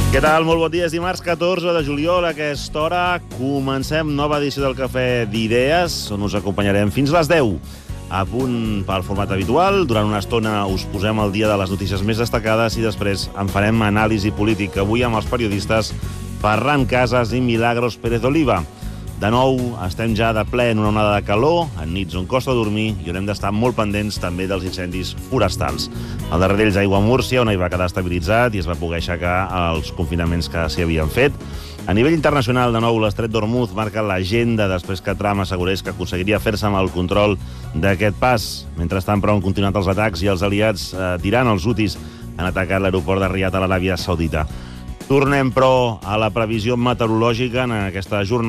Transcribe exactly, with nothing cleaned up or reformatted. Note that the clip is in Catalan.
Què tal? Molt bon dia. És dimarts catorze de juliol. A aquesta hora comencem nova edició del Cafè d'Idees, on us acompanyarem fins a les deu. A punt pel format habitual. Durant una estona us posem al dia de les notícies més destacades i després en farem anàlisi política. Avui amb els periodistes Ferran Casas i Milagros Pérez Oliva. De nou, estem ja de ple en una onada de calor, en nits on costa dormir, i haurem d'estar molt pendents també dels incendis forestals. El darrer d'ells a Aigua Múrcia, on hi va quedar estabilitzat i es va poder aixecar els confinaments que s'hi havien fet. A nivell internacional, de nou, l'estret d'Hormuz marca l'agenda després que Trump assegurés que aconseguiria fer-se amb el control d'aquest pas. Mentrestant, però, han continuat els atacs i els aliats eh, d'Iran, els hutis, han atacat l'aeroport de Riad a l'Aràbia Saudita. Tornem, però, a la previsió meteorològica en aquesta jornada.